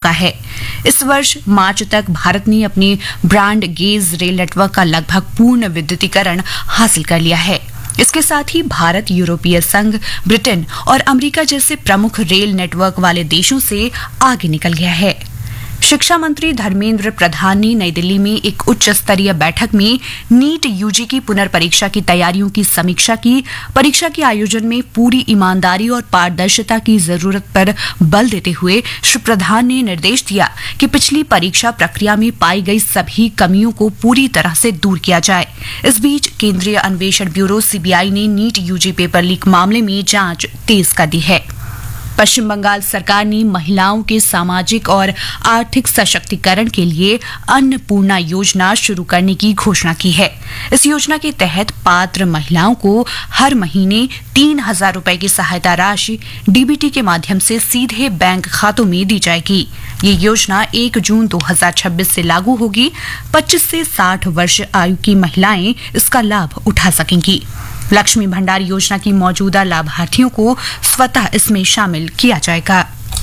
चुका है। इस वर्ष मार्च तक भारत ने अपने ब्रॉड गेज रेल नेटवर्क का लगभग पूर्ण विद्युतीकरण हासिल कर लिया है। इसके साथ ही भारत यूरोपीय संघ, ब्रिटेन और अमेरिका जैसे प्रमुख रेल नेटवर्क वाले देशों से आगे निकल गया है। शिक्षा मंत्री धर्मेंद्र प्रधान ने नई दिल्ली में एक उच्च स्तरीय बैठक में नीट यूजी की पुनर्परीक्षा की तैयारियों की समीक्षा की। परीक्षा के आयोजन में पूरी ईमानदारी और पारदर्शिता की जरूरत पर बल देते हुए श्री प्रधान ने निर्देश दिया कि पिछली परीक्षा प्रक्रिया में पाई गई सभी कमियों को पूरी तरह से दूर किया जाए। इस बीच केंद्रीय अन्वेषण ब्यूरो सीबीआई ने नीट यूजी पेपर लीक मामले में जांच तेज कर दी है। पश्चिम बंगाल सरकार ने महिलाओं के सामाजिक और आर्थिक सशक्तिकरण के लिए अन्नपूर्णा योजना शुरू करने की घोषणा की है। इस योजना के तहत पात्र महिलाओं को हर महीने 3,000 रुपए की सहायता राशि डीबीटी के माध्यम से सीधे बैंक खातों में दी जाएगी। ये योजना 1 जून 2026 से लागू होगी। 25 से 60 वर्ष आयु की महिलाएं इसका लाभ उठा सकेंगी। लक्ष्मी भंडार योजना की मौजूदा लाभार्थियों को स्वतः इसमें शामिल किया जाएगा।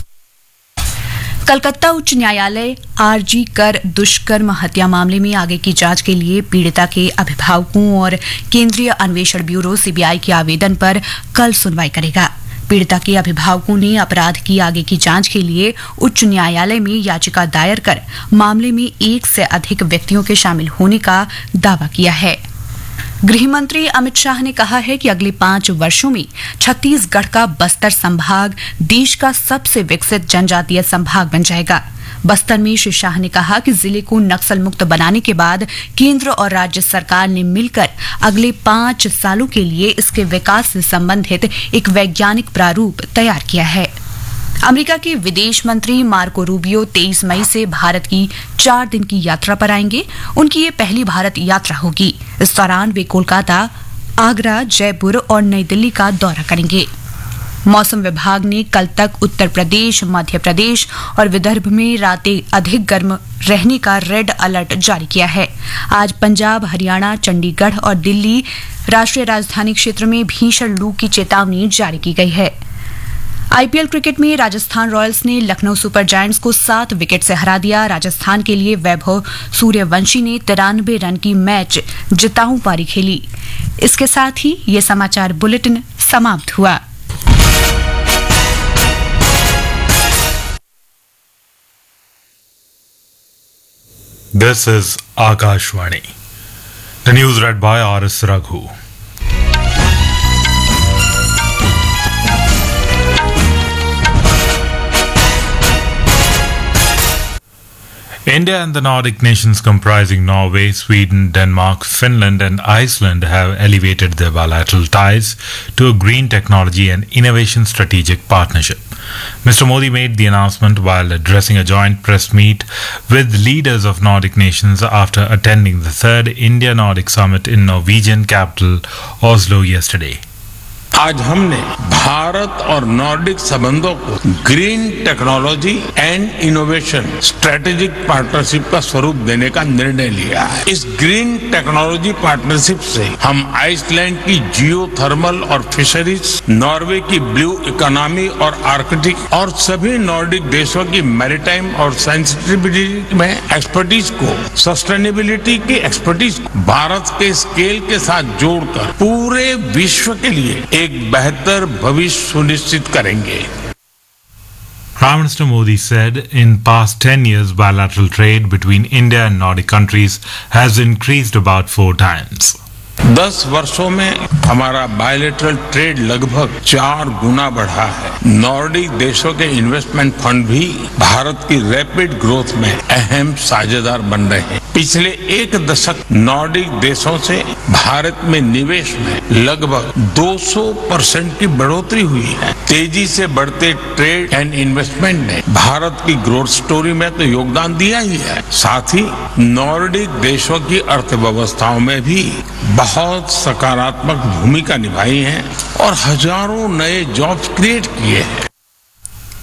कलकत्ता उच्च न्यायालय आरजी कर दुष्कर्म हत्या मामले में आगे की जांच के लिए पीड़िता के अभिभावकों और केंद्रीय अन्वेषण ब्यूरो सीबीआई के आवेदन पर कल सुनवाई करेगा। पीड़िता के अभिभावकों ने अपराध की आगे की जांच के लिए उच्च न्यायालय में याचिका दायर कर मामले में 1 से अधिक व्यक्तियों के शामिल होने का दावा किया है। गृह मंत्री अमित शाह ने कहा है कि अगले 5 वर्षों में छत्तीसगढ़ का बस्तर संभाग देश का सबसे विकसित जनजातीय संभाग बन जाएगा। बस्तर में श्री शाह ने कहा कि जिले को नक्सल मुक्त बनाने के बाद केंद्र और राज्य सरकार ने मिलकर अगले 5 सालों के लिए इसके विकास से संबंधित एक वैज्ञानिक प्रारूप तैयार किया है। अमेरिका के विदेश मंत्री मार्को रूबियो 23 मई से भारत की 4 दिन की यात्रा पर आएंगे। उनकी ये पहली भारत यात्रा होगी। इस दौरान वे कोलकाता, आगरा, जयपुर और नई दिल्ली का दौरा करेंगे। मौसम विभाग ने कल तक उत्तर प्रदेश, मध्य प्रदेश और विदर्भ में रातें अधिक गर्म रहने का रेड अलर्ट जारी किया है। आज पंजाब, हरियाणा, चंडीगढ़ और दिल्ली राष्ट्रीय राजधानी क्षेत्र में भीषण लू की चेतावनी जारी की गई है। आईपीएल क्रिकेट में राजस्थान रॉयल्स ने लखनऊ सुपर जायंट्स को 7 विकेट से हरा दिया। राजस्थान के लिए वैभव सूर्यवंशी ने 93 रन की मैच जिताऊ पारी खेली। इसके साथ ही ये समाचार बुलेटिन समाप्त हुआ। This is Akashvani. The news read by R.S. Raghu. India and the Nordic nations comprising Norway, Sweden, Denmark, Finland and Iceland have elevated their bilateral ties to a green technology and innovation strategic partnership. Mr. Modi made the announcement while addressing a joint press meet with leaders of Nordic nations after attending the 3rd India-Nordic Summit in Norwegian capital Oslo yesterday. आज हमने भारत और Nordic संबंधों को green technology and innovation strategic partnership का स्वरूप देने का निर्णय लिया है। इस ग्रीन टेक्नोलॉजी पार्टनरशिप से हम आइसलैंड की जियोथर्मल और फिशरीज, नॉर्वे की ब्लू इकोनॉमी और आर्कटिक और सभी नॉर्डिक देशों की मैरीटाइम और सेंसिटिविटी में एक्सपर्टीज को, सस्टेनेबिलिटी की एक्सपर्टीज को भारत के स्केल के साथ जोड़कर पूरे विश्व के लिए एक बेहतर भविष्य सुनिश्चित करेंगे। Prime Minister Modi said in past 10 years bilateral trade between India and Nordic countries has increased about 4 times. 10 वर्षों में हमारा बायलैटरल ट्रेड लगभग 4 गुना बढ़ा है। नॉर्डिक देशों के इन्वेस्टमेंट फंड भी भारत की रैपिड ग्रोथ में अहम साझेदार बन रहे हैं। पिछले 1 दशक नॉर्डिक देशों से भारत में निवेश में लगभग 200% की बढ़ोतरी हुई है। तेजी से बढ़ते ट्रेड एंड इन्वेस्टमेंट ने भारत की ग्रोथ स्टोरी में तो योगदान दिया ही है, साथ ही नॉर्डिक देशों की अर्थव्यवस्थाओं में भी बहुत सकारात्मक भूमिका निभाई है और हजारों नए जॉब्स क्रिएट किए हैं।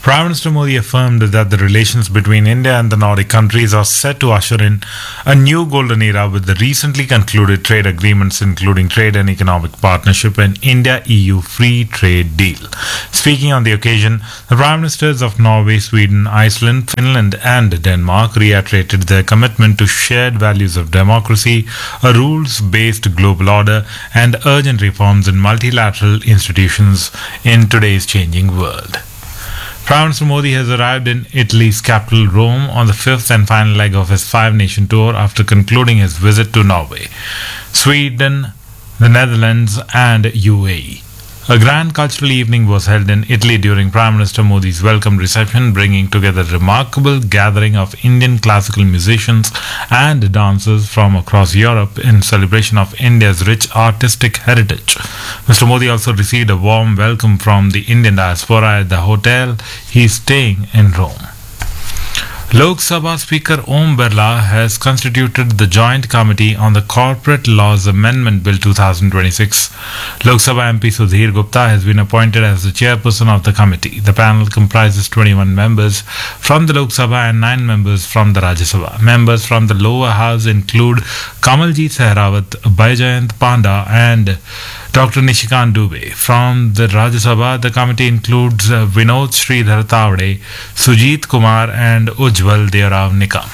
Prime Minister Modi affirmed that the relations between India and the Nordic countries are set to usher in a new golden era with the recently concluded trade agreements, including trade and economic partnership and India-EU free trade deal. Speaking on the occasion, the Prime Ministers of Norway, Sweden, Iceland, Finland and Denmark reiterated their commitment to shared values of democracy, a rules-based global order and urgent reforms in multilateral institutions in today's changing world. Prime Minister Modi has arrived in Italy's capital Rome on the fifth and final leg of his five-nation tour after concluding his visit to Norway, Sweden, the Netherlands and UAE. A grand cultural evening was held in Italy during Prime Minister Modi's welcome reception, bringing together a remarkable gathering of Indian classical musicians and dancers from across Europe in celebration of India's rich artistic heritage. Mr. Modi also received a warm welcome from the Indian diaspora at the hotel he is staying in Rome. Lok Sabha Speaker Om Birla has constituted the Joint Committee on the Corporate Laws Amendment Bill 2026. Lok Sabha MP Sudhir Gupta has been appointed as the chairperson of the committee. The panel comprises 21 members from the Lok Sabha and 9 members from the Rajya Sabha. Members from the lower house include Kamaljeet Sehrawat, Baijayant Panda and Dr. Nishikant Dubey. From the Rajya Sabha, the committee includes Vinod Sridhar Tavade, Sujit Kumar and Ujjwal Deorav Nikam.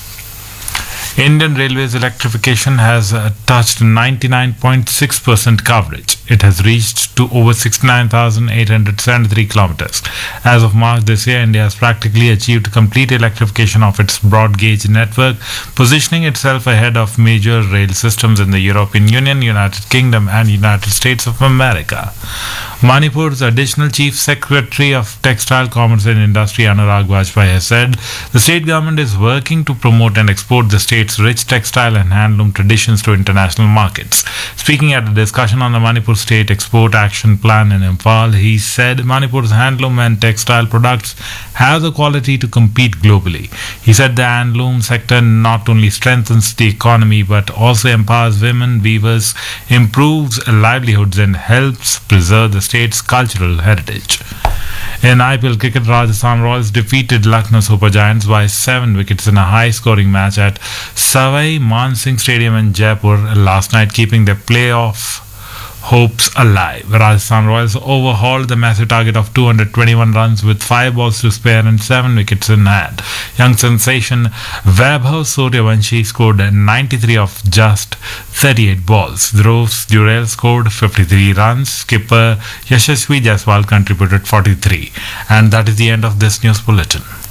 Indian Railways electrification has touched 99.6% coverage. It has reached to over 69,873 kilometers. As of March this year, India has practically achieved complete electrification of its broad gauge network, positioning itself ahead of major rail systems in the European Union, United Kingdom and United States of America. Manipur's additional Chief Secretary of Textile, Commerce and Industry, Anurag Vajpayee, has said the state government is working to promote and export the state's rich textile and handloom traditions to international markets. Speaking at a discussion on the Manipur State Export Action Plan in Imphal, he said Manipur's handloom and textile products have the quality to compete globally. He said the handloom sector not only strengthens the economy but also empowers women weavers, improves livelihoods and helps preserve the state's cultural heritage. In IPL cricket, Rajasthan Royals defeated Lucknow Super Giants by 7 wickets in a high-scoring match at Savai Mansingh Stadium in Jaipur last night, keeping their playoff hopes alive. Rajasthan Royals overhauled the massive target of 221 runs with 5 balls to spare and 7 wickets in hand. Young sensation Vaibhav Suryavanshi scored 93 of just 38 balls. Dhruv Jurel scored 53 runs. Skipper Yashasvi Jaiswal contributed 43. And that is the end of this news bulletin.